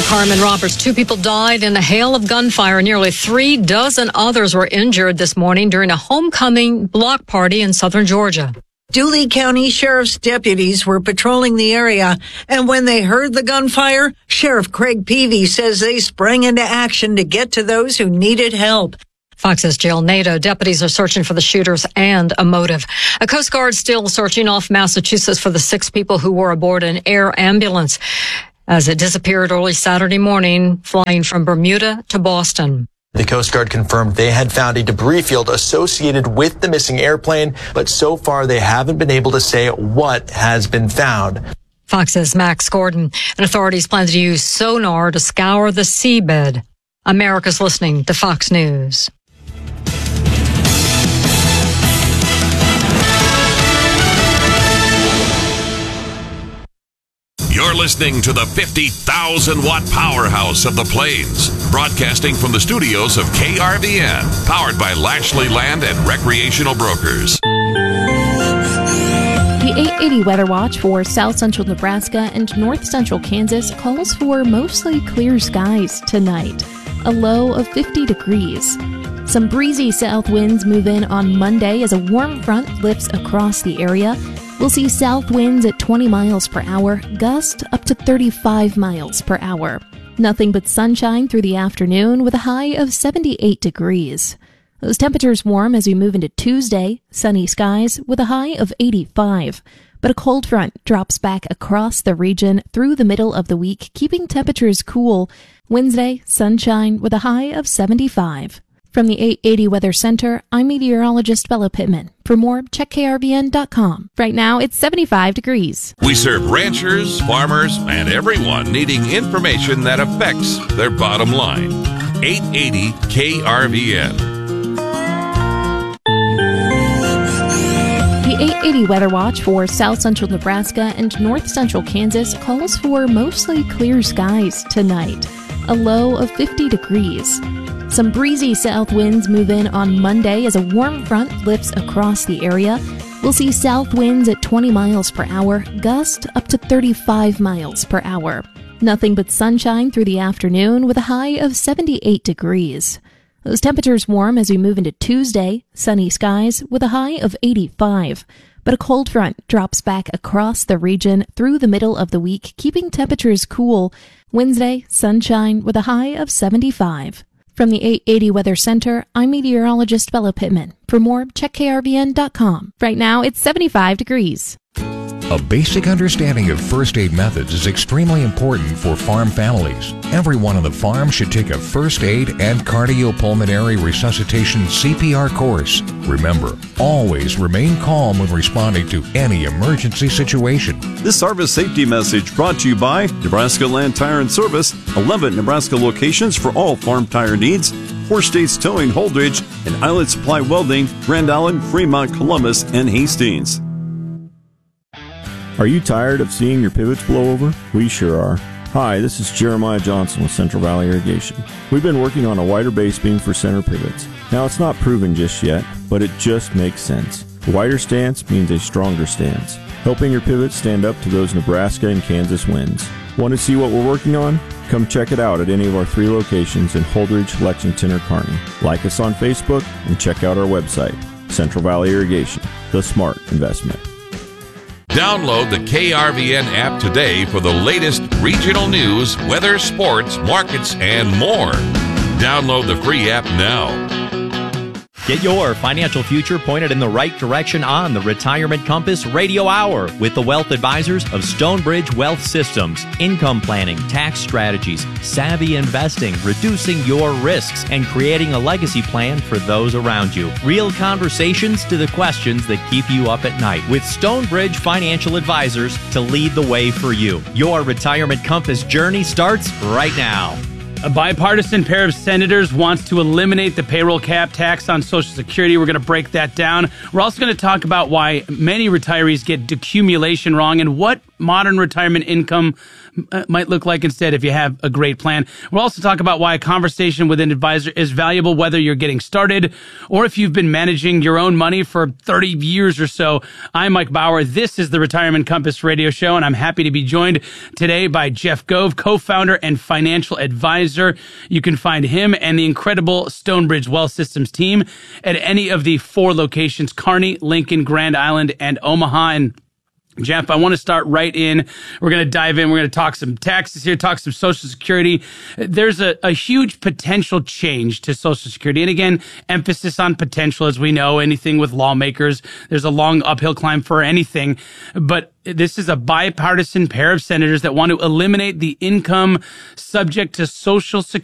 Carmen Roberts. 2 people died in a hail of gunfire. Nearly 3 dozen others were injured this morning during a homecoming block party in southern Georgia. Dooley County Sheriff's deputies were patrolling the area, and when they heard the gunfire, Sheriff Craig Peavy says they sprang into action to get to those who needed help. Fox's Jill Nato. Deputies are searching for the shooters and a motive. A Coast Guard still searching off Massachusetts for the 6 people who were aboard an air ambulance as it disappeared early Saturday morning, flying from Bermuda to Boston. The Coast Guard confirmed they had found a debris field associated with the missing airplane, but so far they haven't been able to say what has been found. Fox's Max Gordon. And authorities plan to use sonar to scour the seabed. America's listening to Fox News. You're listening to the 50,000-watt powerhouse of the Plains, broadcasting from the studios of KRVN, powered by Lashley Land and Recreational Brokers. The 880 Weather Watch for south central Nebraska and north central Kansas calls for mostly clear skies tonight, a low of 50 degrees. Some breezy south winds move in on Monday as a warm front lifts across the area. We'll see south winds at 20 miles per hour, gusts up to 35 miles per hour. Nothing but sunshine through the afternoon with a high of 78 degrees. Those temperatures warm as we move into Tuesday, sunny skies with a high of 85. But a cold front drops back across the region through the middle of the week, keeping temperatures cool. Wednesday, sunshine with a high of 75. From the 880 Weather Center, I'm meteorologist Bella Pittman. For more, check krvn.com. Right now, it's 75 degrees. We serve ranchers, farmers, and everyone needing information that affects their bottom line. 880 KRVN. The 880 Weather Watch for south central Nebraska and north central Kansas calls for mostly clear skies tonight, a low of 50 degrees. Some breezy south winds move in on Monday as a warm front lifts across the area. We'll see south winds at 20 miles per hour, gusts up to 35 miles per hour. Nothing but sunshine through the afternoon with a high of 78 degrees. Those temperatures warm as we move into Tuesday, sunny skies with a high of 85. But a cold front drops back across the region through the middle of the week, keeping temperatures cool. Wednesday, sunshine with a high of 75. From the 880 Weather Center, I'm meteorologist Bella Pittman. For more, check krvn.com. Right now, it's 75 degrees. A basic understanding of first aid methods is extremely important for farm families. Everyone on the farm should take a first aid and cardiopulmonary resuscitation CPR course. Remember, always remain calm when responding to any emergency situation. This service safety message brought to you by Nebraska Land Tire and Service, 11 Nebraska locations for all farm tire needs, 4 states towing Holdridge, and Islet Supply Welding, Grand Island, Fremont, Columbus, and Hastings. Are you tired of seeing your pivots blow over? We sure are. Hi, this is Jeremiah Johnson with Central Valley Irrigation. We've been working on a wider base beam for center pivots. Now, it's not proven just yet, but it just makes sense. A wider stance means a stronger stance, helping your pivots stand up to those Nebraska and Kansas winds. Want to see what we're working on? Come check it out at any of our 3 locations in Holdridge, Lexington, or Kearney. Like us on Facebook and check out our website, Central Valley Irrigation, the smart investment. Download the KRVN app today for the latest regional news, weather, sports, markets, and more. Download the free app now. Get your financial future pointed in the right direction on the Retirement Compass Radio Hour with the wealth advisors of Stonebridge Wealth Systems. Income planning, tax strategies, savvy investing, reducing your risks, and creating a legacy plan for those around you. Real conversations to the questions that keep you up at night with Stonebridge Financial Advisors to lead the way for you. Your Retirement Compass journey starts right now. A bipartisan pair of senators wants to eliminate the payroll cap tax on Social Security. We're going to break that down. We're also going to talk about why many retirees get decumulation wrong and what modern retirement income might look like instead if you have a great plan. We'll also talk about why a conversation with an advisor is valuable, whether you're getting started or if you've been managing your own money for 30 years or so. I'm Mike Bauer. This is the Retirement Compass Radio Show, and I'm happy to be joined today by Jeff Gove, co-founder and financial advisor. You can find him and the incredible Stonebridge Wealth Systems team at any of the 4 locations: Kearney, Lincoln, Grand Island, and Omaha. And Jeff, I want to start right in. We're going to dive in. We're going to talk some taxes here, talk some Social Security. There's a huge potential change to Social Security. And again, emphasis on potential. As we know, anything with lawmakers, there's a long uphill climb for anything. But this is a bipartisan pair of senators that want to eliminate the income subject to Social Security